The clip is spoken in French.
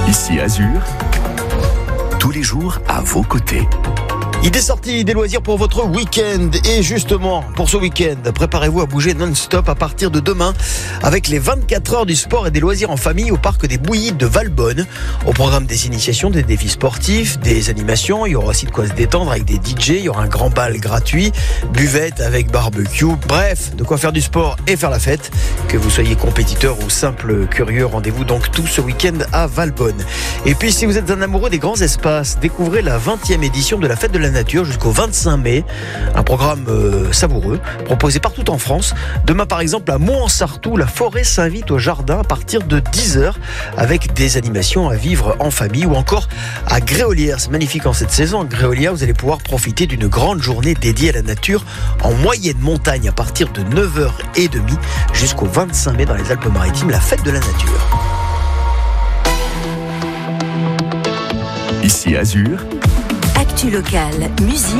Ici Azur, tous les jours à vos côtés. Idée sortie des loisirs pour votre week-end. Et justement, pour ce week-end, préparez-vous à bouger non-stop à partir de demain avec les 24 heures du sport et des loisirs en famille au parc des Bouillies de Valbonne. Au programme des initiations, des défis sportifs, des animations. Il y aura aussi de quoi se détendre avec des DJ. Il y aura un grand bal gratuit, buvette avec barbecue. Bref, de quoi faire du sport et faire la fête. Que vous soyez compétiteur ou simple curieux, rendez-vous donc tout ce week-end à Valbonne. Et puis, si vous êtes un amoureux des grands espaces, découvrez la 20e édition de la Fête de la Nature jusqu'au 25 mai. Un programme savoureux, proposé partout en France. Demain, par exemple, à Mont-en-Sartoux, la forêt s'invite au jardin à partir de 10h avec des animations à vivre en famille, ou encore à Gréolières. C'est magnifique en cette saison. À Gréolières, vous allez pouvoir profiter d'une grande journée dédiée à la nature en moyenne montagne à partir de 9h30 jusqu'au 25 mai dans les Alpes-Maritimes, la Fête de la Nature. Ici Azur. Actu locale, musique.